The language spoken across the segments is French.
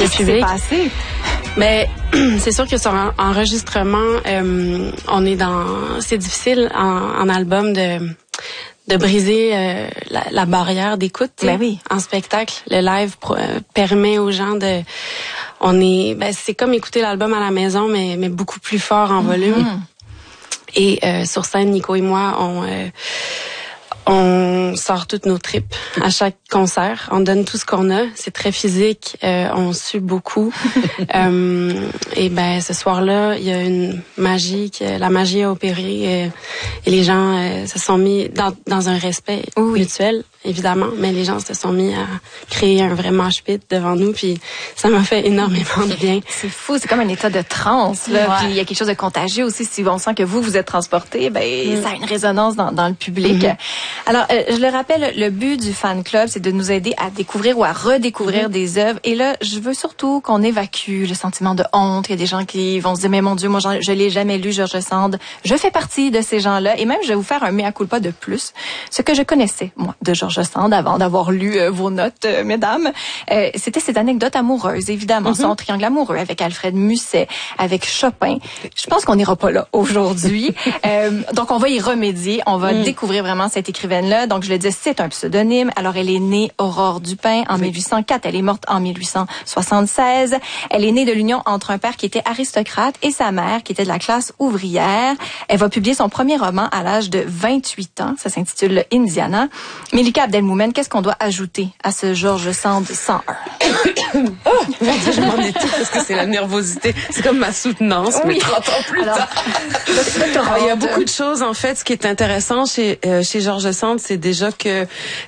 public. Qu'est-ce qui s'est passé? Mais c'est sûr que sur un enregistrement, on est c'est difficile en album de briser la barrière d'écoute. Ben oui. En spectacle, le live permet aux gens c'est comme écouter l'album à la maison, mais beaucoup plus fort en volume. Et sur scène, Nico et moi, on sort toutes nos tripes à chaque concert. On donne tout ce qu'on a. C'est très physique. On sue beaucoup. Et ce soir-là, il y a une magie. La magie a opéré. Et les gens se sont mis dans un respect mutuel, évidemment. Mais les gens se sont mis à créer un vrai mosh pit devant nous. Puis ça m'a fait énormément de bien. C'est fou. C'est comme un état de transe, là. Ouais. Puis il y a quelque chose de contagieux aussi. Si on sent que vous êtes transporté, ça a une résonance dans le public. Alors, je le rappelle, le but du fan club, c'est de nous aider à découvrir ou à redécouvrir des œuvres. Et là, je veux surtout qu'on évacue le sentiment de honte. Il y a des gens qui vont se dire, mais mon Dieu, moi, je l'ai jamais lu, George Sand. Je fais partie de ces gens-là. Et même, je vais vous faire un mea culpa de plus. Ce que je connaissais, moi, de George Sand, avant d'avoir lu vos notes, mesdames, c'était cette anecdote amoureuse, évidemment. Son triangle amoureux avec Alfred Musset, avec Chopin. Je pense qu'on n'ira pas là aujourd'hui. Donc, on va y remédier. On va découvrir vraiment cette écrivaine-là. Donc, je le dis, c'est un pseudonyme. Alors, elle est née Aurore Dupin en 1804. Elle est morte en 1876. Elle est née de l'union entre un père qui était aristocrate et sa mère qui était de la classe ouvrière. Elle va publier son premier roman à l'âge de 28 ans. Ça s'intitule Indiana. Mélika Abdelmoumen, qu'est-ce qu'on doit ajouter à ce George Sand 101? Je m'en étais parce que c'est la nervosité. C'est comme ma soutenance, mais 30 ans plus tard. Il y a beaucoup de choses, en fait. Ce qui est intéressant chez George Sand, c'est déjà que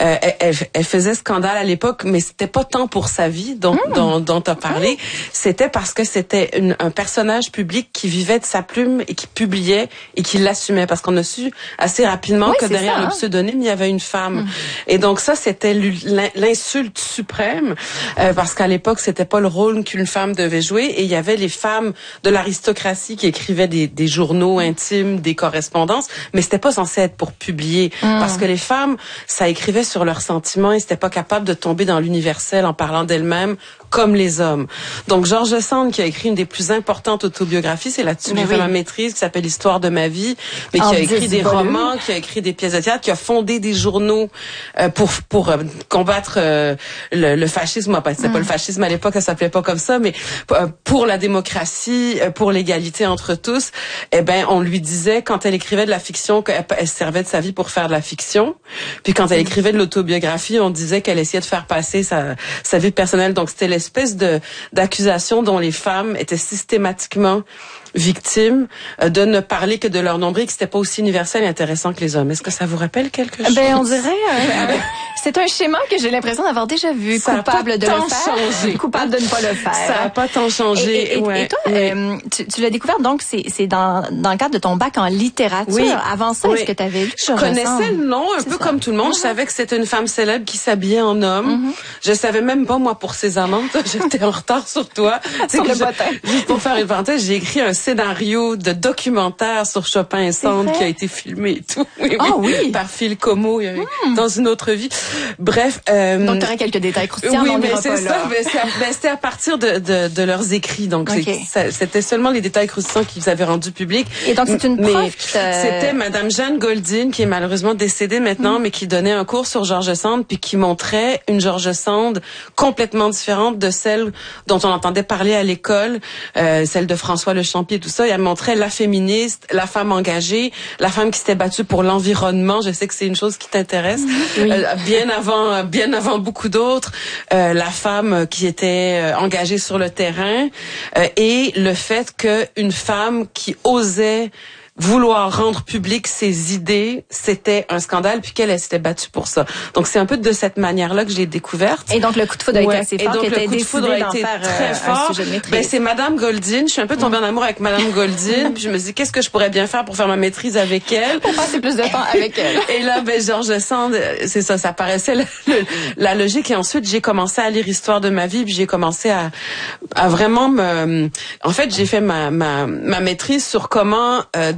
elle faisait scandale à l'époque, mais c'était pas tant pour sa vie dont tu as parlé. C'était parce que c'était un personnage public qui vivait de sa plume et qui publiait et qui l'assumait. Parce qu'on a su assez rapidement que derrière le pseudonyme, il y avait une femme. Et donc ça, c'était l'insulte suprême, parce qu'à l'époque, c'était pas le rôle qu'une femme devait jouer. Et il y avait les femmes de l'aristocratie qui écrivaient des journaux intimes, des correspondances, mais c'était pas censé être pour publier. Parce que les femmes, ça écrivait sur leurs sentiments et c'était pas capable de tomber dans l'universel en parlant d'elles-mêmes comme les hommes. Donc, George Sand, qui a écrit une des plus importantes autobiographies, c'est là-dessus que j'ai fait ma maîtrise, qui s'appelle L'Histoire de ma vie, mais qui a écrit des romans, qui a écrit des pièces de théâtre, qui a fondé des journaux pour combattre le fascisme. Enfin, c'était pas le fascisme à l'époque, ça s'appelait pas comme ça, mais pour la démocratie, pour l'égalité entre tous. Eh ben, on lui disait, quand elle écrivait de la fiction, qu'elle servait de sa vie pour faire de la fiction. Puis quand elle écrivait de l'autobiographie, on disait qu'elle essayait de faire passer sa vie personnelle. Donc, c'était l'espèce d'accusation dont les femmes étaient systématiquement victimes de ne parler que de leur nombril, que c'était pas aussi universel et intéressant que les hommes. Est-ce que ça vous rappelle quelque chose? On dirait c'est un schéma que j'ai l'impression d'avoir déjà vu. Ça coupable de le faire, changé. coupable de ne pas le faire. Ça n'a pas tant changé. Et toi, tu l'as découvert donc c'est dans le cadre de ton bac en littérature. Oui. Avant ça, est-ce que tu avais lu? Je connaissais le nom un peu comme tout le monde. Je savais que c'était une femme célèbre qui s'habillait en homme. Je savais même pas moi pour ses amantes. J'étais en retard sur toi. Sur le bottin. Juste pour faire une parenthèse, j'ai écrit un scénario de documentaire sur Chopin et Sand qui a été filmé et tout. Oui. Par Phil Como dans une autre vie. Bref. Donc, tu aurais quelques détails croustillants. Oui, mais c'est ça. C'était à partir de leurs écrits. Donc, c'était seulement les détails croustillants qu'ils avaient rendus publics. Et donc, c'est une prof c'était Madame Jeanne Goldin, qui est malheureusement décédée maintenant, mais qui donnait un cours sur George Sand, puis qui montrait une George Sand complètement différente de celle dont on entendait parler à l'école, celle de François Le Champier et tout ça. Et elle montrait la féministe, la femme engagée, la femme qui s'était battue pour l'environnement. Je sais que c'est une chose qui t'intéresse. Bien avant beaucoup d'autres, la femme qui était engagée sur le terrain, et le fait qu'une femme qui osait vouloir rendre public ses idées, c'était un scandale, puis qu'elle s'était battue pour ça. Donc, c'est un peu de cette manière-là que je l'ai découverte. Et donc, le coup de foudre a été assez fort. Et donc, le coup de foudre a été très fort. C'est Madame Goldin. Je suis un peu tombée en amour avec Madame Goldin. Puis je me suis dit, qu'est-ce que je pourrais bien faire pour faire ma maîtrise avec elle? Pour passer plus de temps avec elle. Et là, George Sand, c'est ça paraissait la logique. Et ensuite, j'ai commencé à lire Histoire de ma vie, puis j'ai commencé à vraiment en fait, j'ai fait ma maîtrise sur comment,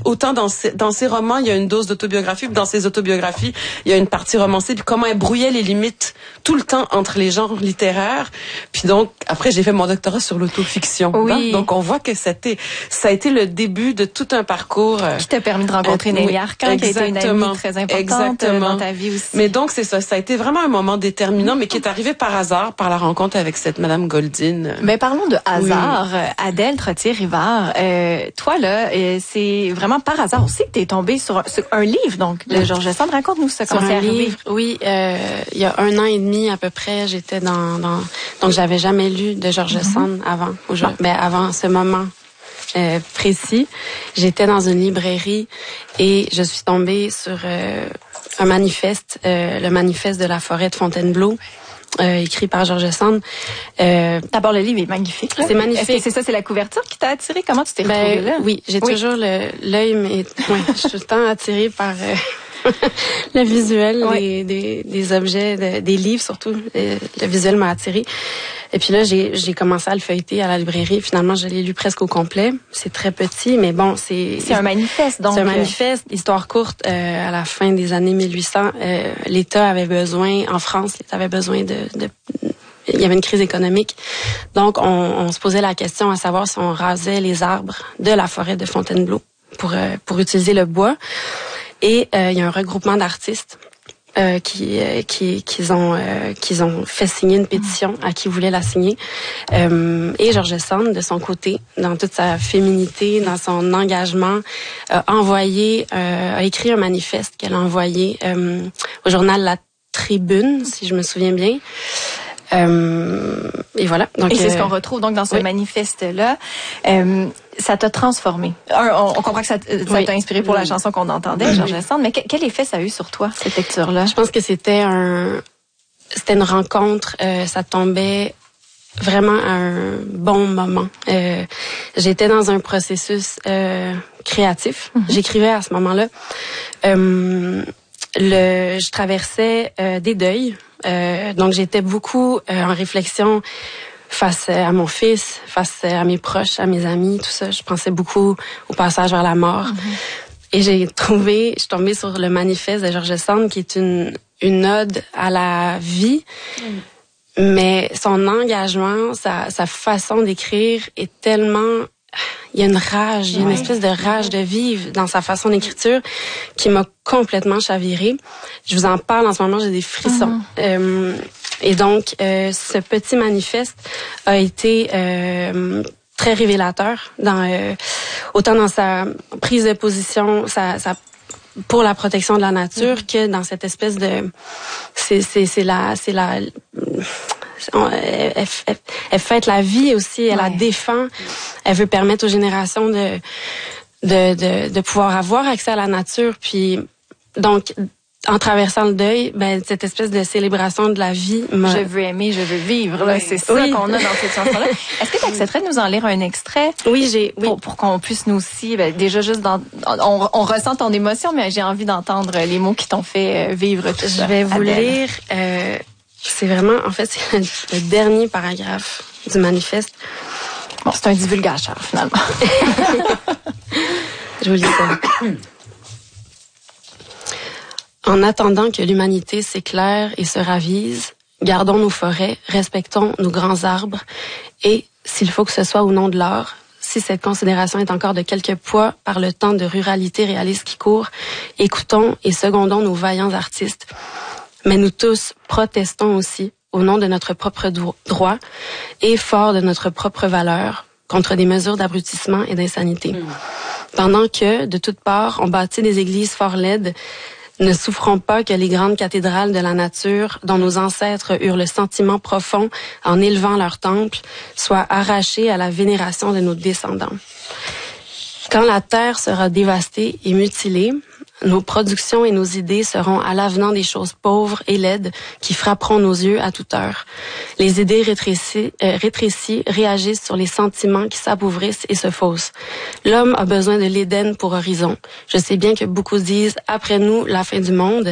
autant dans ses romans, il y a une dose d'autobiographie, puis dans ses autobiographies, il y a une partie romancée, puis comment elle brouillait les limites tout le temps entre les genres littéraires. Puis donc, après, j'ai fait mon doctorat sur l'autofiction. Oui. Donc, on voit que ça a été le début de tout un parcours. Qui t'a permis de rencontrer Nelly Arcan, qui a été une amie très importante dans ta vie aussi. Mais donc, c'est ça. Ça a été vraiment un moment déterminant, mais qui est arrivé par hasard, par la rencontre avec cette Madame Goldin. Mais parlons de hasard. Oui. Adèle Trottier-Rivard, toi, là, c'est vraiment par hasard aussi que tu es tombée sur un livre, donc, de George Sand. Raconte-nous ça, comment c'est arrivé. Oui, il y a 1 an et demi à peu près, j'étais donc j'avais jamais lu de George Sand avant. Avant ce moment précis, j'étais dans une librairie et je suis tombée sur un manifeste, le manifeste de la forêt de Fontainebleau. Écrit par George Sand. D'abord, le livre est magnifique. Là. C'est magnifique. Est-ce que c'est ça, c'est la couverture qui t'a attiré? Comment tu t'es retrouvée là? Oui, j'ai toujours l'œil, mais je suis tout le temps attirée par le visuel des objets, des livres surtout. Le visuel m'a attirée. Et puis là, j'ai commencé à le feuilleter à la librairie. Finalement, je l'ai lu presque au complet. C'est très petit, mais bon, c'est un manifeste, donc. C'est un manifeste. Histoire courte, à la fin des années 1800, l'État avait besoin, en France, l'État avait besoin il y avait une crise économique. Donc, on se posait la question à savoir si on rasait les arbres de la forêt de Fontainebleau pour utiliser le bois. Et il y a un regroupement d'artistes qu'ils ont fait signer une pétition à qui voulait la signer. Et George Sand, de son côté, dans toute sa féminité, dans son engagement, a écrit un manifeste qu'elle a envoyé au journal La Tribune, si je me souviens bien. Et voilà. Donc, et c'est ce qu'on retrouve donc dans ce manifeste-là. Ça t'a transformé. On comprend que ça t'a inspiré pour la chanson qu'on entendait, George Sand, mais quel effet ça a eu sur toi, cette lecture-là? Je pense que c'était une rencontre, ça tombait vraiment à un bon moment. J'étais dans un processus créatif. J'écrivais à ce moment-là. Je traversais des deuils. Donc j'étais beaucoup en réflexion face à mon fils, face à mes proches, à mes amis, tout ça. Je pensais beaucoup au passage vers la mort. Et je suis tombée sur le manifeste de George Sand, qui est une ode à la vie. Mais son engagement, sa façon d'écrire est tellement... Il y a une rage, il y a une espèce de rage de vivre dans sa façon d'écriture qui m'a complètement chavirée. Je vous en parle en ce moment, j'ai des frissons. Et donc, ce petit manifeste a été très révélateur autant dans sa prise de position, pour la protection de la nature que dans cette espèce de elle fête la vie aussi, elle la défend. Elle veut permettre aux générations de pouvoir avoir accès à la nature. Puis donc, en traversant le deuil, cette espèce de célébration de la vie. Je veux aimer, je veux vivre. Là, c'est ça qu'on a dans cette chanson-là. Est-ce que tu accepterais de nous en lire un extrait? Oui, pour qu'on puisse nous aussi, déjà juste on ressent ton émotion, mais j'ai envie d'entendre les mots qui t'ont fait vivre tout ça. Je vais vous lire. C'est vraiment, en fait, c'est le dernier paragraphe du manifeste. Bon, c'est un divulgateur, finalement. Je vous lis ça. En attendant que l'humanité s'éclaire et se ravise, gardons nos forêts, respectons nos grands arbres et, s'il faut que ce soit au nom de l'art, si cette considération est encore de quelque poids par le temps de ruralité réaliste qui court, écoutons et secondons nos vaillants artistes. Mais nous tous protestons aussi, au nom de notre propre droit et fort de notre propre valeur, contre des mesures d'abrutissement et d'insanité. Pendant que, de toutes parts, on bâtit des églises fort laides, ne souffrons pas que les grandes cathédrales de la nature, dont nos ancêtres eurent le sentiment profond en élevant leurs temples, soient arrachées à la vénération de nos descendants. Quand la terre sera dévastée et mutilée, nos productions et nos idées seront à l'avenant des choses pauvres et laides qui frapperont nos yeux à toute heure. Les idées rétrécies réagissent sur les sentiments qui s'appauvrissent et se faussent. L'homme a besoin de l'Éden pour horizon. Je sais bien que beaucoup disent « après nous, la fin du monde ».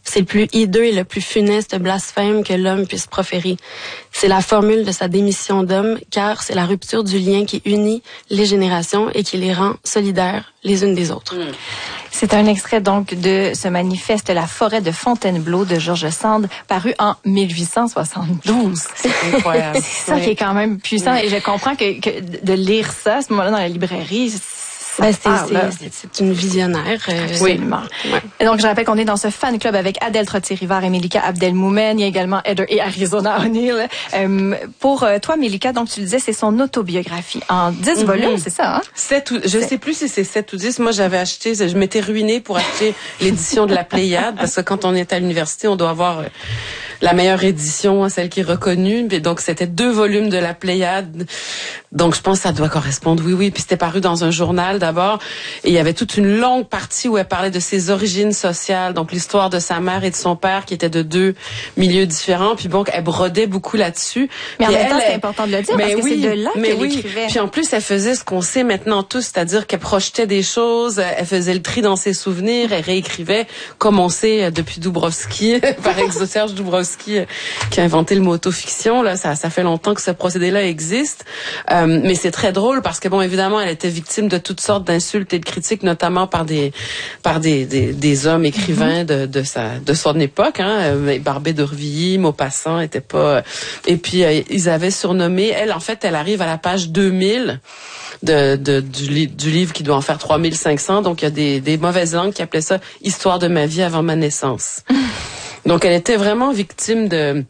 C'est le plus hideux et le plus funeste blasphème que l'homme puisse proférer. C'est la formule de sa démission d'homme, car c'est la rupture du lien qui unit les générations et qui les rend solidaires les unes des autres. C'est un extrait donc de ce manifeste La forêt de Fontainebleau de George Sand, paru en 1872. C'est incroyable. C'est ça qui est quand même puissant. Et je comprends que de lire ça à ce moment-là dans la librairie, c'est une visionnaire. Absolument. Ouais. Et donc, je rappelle qu'on est dans ce fan club avec Adèle Trottier-Rivard et Melika Abdelmoumen. Il y a également Heather et Arizona O'Neill. Pour toi, Melika, donc tu le disais, c'est son autobiographie en 10 volumes, c'est ça, hein? 7 ou, je sais plus si c'est 7 ou 10. Moi, j'avais acheté, je m'étais ruinée pour acheter l'édition de la Pléiade, parce que quand on est à l'université, on doit avoir la meilleure édition, celle qui est reconnue. Et donc, c'était 2 volumes de la Pléiade. Donc, je pense que ça doit correspondre, oui. Puis c'était paru dans un journal d'abord. Et il y avait toute une longue partie où elle parlait de ses origines sociales. Donc, l'histoire de sa mère et de son père qui étaient de 2 milieux différents. Puis bon, elle brodait beaucoup là-dessus. Mais en même temps, c'est important de le dire parce que c'est de là qu'elle écrivait. Puis en plus, elle faisait ce qu'on sait maintenant tous, c'est-à-dire qu'elle projetait des choses, elle faisait le tri dans ses souvenirs, elle réécrivait, comme on sait depuis Dubrovski, par exemple, Serge Dubrovski, qui a inventé le mot autofiction. Là, ça fait longtemps que ce procédé-là existe. Mais c'est très drôle parce que bon, évidemment, elle était victime de toutes sortes d'insultes et de critiques, notamment par des hommes écrivains de son époque, hein. Barbé d'Aurevilly, Maupassant était pas. Et puis ils avaient surnommé. Elle, en fait, elle arrive à la page 2000 du livre qui doit en faire 3500. Donc il y a des mauvaises langues qui appelaient ça Histoire de ma vie avant ma naissance. Donc elle était vraiment victime de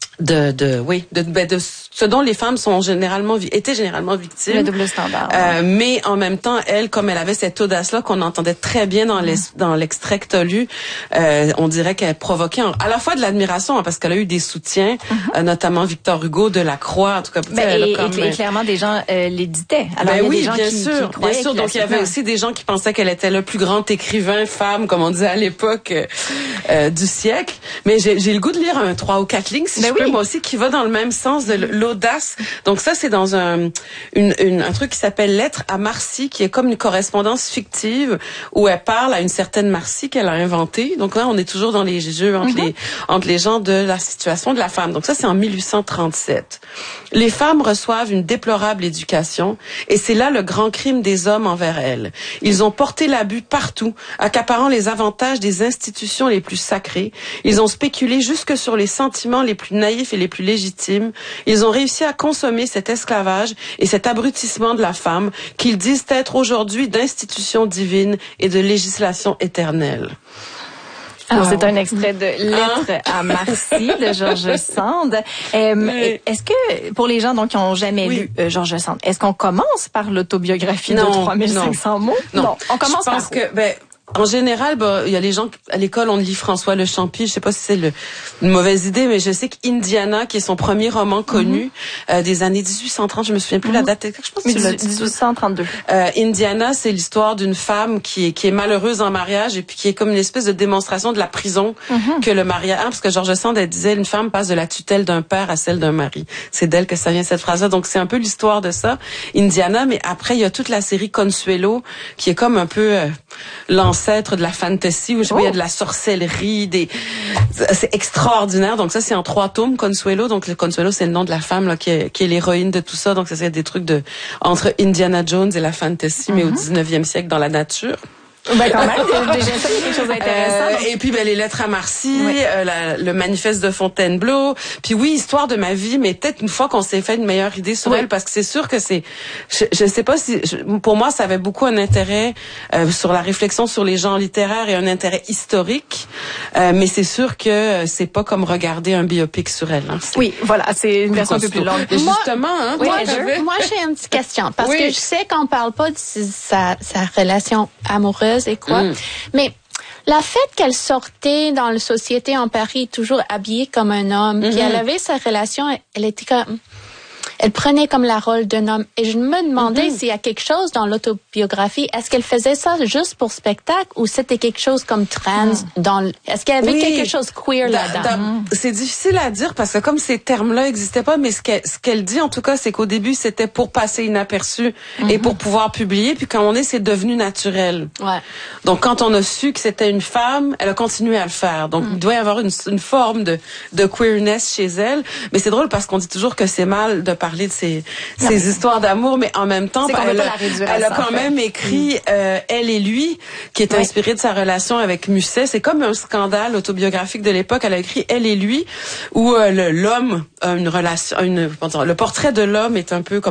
ce dont les femmes étaient généralement victimes. Le double standard. Mais en même temps, elle, comme elle avait cette audace-là qu'on entendait très bien dans l'extrait que t'as lu, on dirait qu'elle provoquait à la fois de l'admiration, hein, parce qu'elle a eu des soutiens, notamment Victor Hugo, Delacroix, en tout cas. Et clairement, des gens l'éditaient. Alors, il y a des gens qui croyaient. Bien sûr. Donc, il y avait aussi des gens qui pensaient qu'elle était le plus grand écrivain femme, comme on disait à l'époque, du siècle. Mais j'ai le goût de lire un 3 ou 4 lignes, si je peux, moi aussi, qui va dans le même sens de l'audace. Donc ça, c'est dans un truc qui s'appelle Lettre à Marcy, qui est comme une correspondance fictive où elle parle à une certaine Marcy qu'elle a inventée. Donc là, on est toujours dans les jeux entre les gens de la situation de la femme. Donc ça, c'est en 1837. Les femmes reçoivent une déplorable éducation et c'est là le grand crime des hommes envers elles. Ils ont porté l'abus partout, accaparant les avantages des institutions les plus sacrées. Ils ont spéculé jusque sur les sentiments les plus naïfs et les plus légitimes. Ils ont réussi à consommer cet esclavage et cet abrutissement de la femme qu'ils disent être aujourd'hui d'institution divine et de législation éternelle. Alors, c'est un extrait de Lettre à Marcy de George Sand. Est-ce que, pour les gens donc qui n'ont jamais lu George Sand, est-ce qu'on commence par l'autobiographie de 3500 mots? Non. On commence parce que, en général, il y a les gens à l'école, on lit François Le Champy. Je sais pas si c'est une mauvaise idée, mais je sais qu'Indiana, qui est son premier roman connu des années 1830, je me souviens plus la date. Je pense que c'est 1832. Indiana, c'est l'histoire d'une femme qui est malheureuse en mariage et puis qui est comme une espèce de démonstration de la prison que le mariage. Parce que George Sand, elle disait, une femme passe de la tutelle d'un père à celle d'un mari. C'est d'elle que ça vient cette phrase-là. Donc c'est un peu l'histoire de ça, Indiana. Mais après, il y a toute la série Consuelo, qui est comme un peu l'ancêtre de la fantasy, où il y a de la sorcellerie, c'est extraordinaire. Donc ça, c'est en 3 tomes, Consuelo. Donc le Consuelo, c'est le nom de la femme là, qui est l'héroïne de tout ça. Donc ça, c'est des trucs entre Indiana Jones et la fantasy, mais au 19e siècle dans la nature. Quand même, déjà ça, quelque chose d'intéressant. Et puis les lettres à Marcy, le manifeste de Fontainebleau. Puis histoire de ma vie, mais peut-être une fois qu'on s'est fait une meilleure idée sur elle, parce que c'est sûr que je sais pas si, pour moi, ça avait beaucoup un intérêt sur la réflexion sur les genres littéraires et un intérêt historique. Mais c'est sûr que c'est pas comme regarder un biopic sur elle. Hein. Oui, voilà, c'est une version un peu plus longue. Justement, hein. Moi, j'ai une petite question parce que je sais qu'on parle pas de sa relation amoureuse et quoi. Mais le fait qu'elle sortait dans la société en Paris toujours habillée comme un homme, puis elle avait sa relation, elle elle prenait comme la rôle d'un homme. Et je me demandais s'il y a quelque chose dans l'autobiographie. Est-ce qu'elle faisait ça juste pour spectacle ou c'était quelque chose comme trans est-ce qu'il y avait quelque chose queer là-dedans? C'est difficile à dire parce que comme ces termes-là n'existaient pas, mais ce qu'elle dit en tout cas, c'est qu'au début c'était pour passer inaperçu et pour pouvoir publier. Puis quand c'est devenu naturel. Ouais. Donc quand on a su que c'était une femme, elle a continué à le faire. Donc il doit y avoir une forme de queerness chez elle. Mais c'est drôle parce qu'on dit toujours que c'est mal de parler de ces histoires d'amour, mais en même temps, elle a quand même écrit Elle et lui, qui est inspiré de sa relation avec Musset. C'est comme un scandale autobiographique de l'époque. Elle a écrit Elle et lui, où l'homme a une relation, le portrait de l'homme est un peu comme